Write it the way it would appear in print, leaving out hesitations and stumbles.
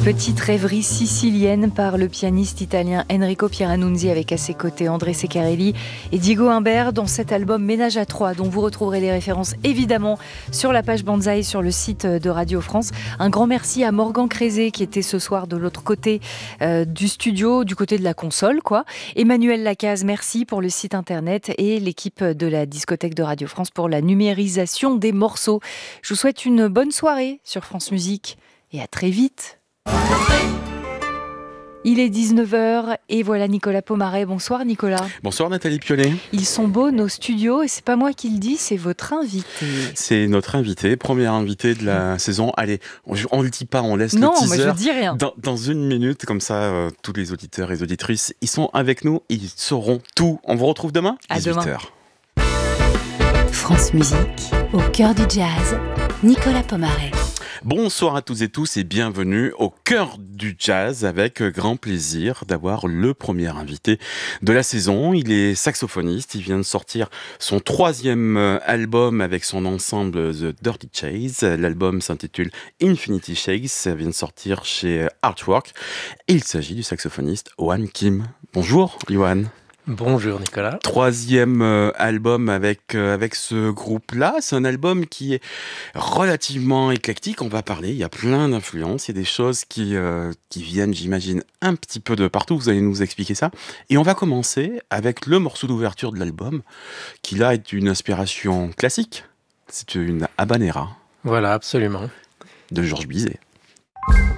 Petite rêverie sicilienne par le pianiste italien Enrico Pieranunzi avec à ses côtés André Ceccarelli et Diego Imbert dans cet album Ménage à trois dont vous retrouverez les références évidemment sur la page Banzai sur le site de Radio France. Un grand merci à Morgan Crézé qui était ce soir de l'autre côté du studio, du côté de la console quoi. Emmanuel Lacaze, merci pour le site internet et l'équipe de la discothèque de Radio France pour la numérisation des morceaux. Je vous souhaite une bonne soirée sur France Musique et à très vite. Il est 19h et voilà Nicolas Pomaret. Bonsoir Nicolas. Bonsoir Nathalie Piolet. Ils sont beaux nos studios et c'est pas moi qui le dis, c'est votre invité. C'est notre invité, premier invité de la saison. Allez, on le dit pas, on laisse non, le teaser. Non, mais je dis rien. Dans une minute, comme ça, tous les auditeurs et les auditrices, ils sont avec nous, ils sauront tout. On vous retrouve demain, 18h. France Musique, au cœur du jazz, Nicolas Pomaret. Bonsoir à toutes et tous et bienvenue au cœur du jazz avec grand plaisir d'avoir le premier invité de la saison. Il est saxophoniste, il vient de sortir son 3e album avec son ensemble The Dirty Chase. L'album s'intitule Infinity Shakes, ça vient de sortir chez Artwork et il s'agit du saxophoniste Yohan Kim. Bonjour Yohan. Bonjour Nicolas. 3e album avec ce groupe-là. C'est un album qui est relativement éclectique. On va parler, il y a plein d'influences. Il y a des choses qui viennent, j'imagine, un petit peu de partout. Vous allez nous expliquer ça. Et on va commencer avec le morceau d'ouverture de l'album, qui là est une inspiration classique. C'est une habanera. Voilà, absolument. De Georges Bizet.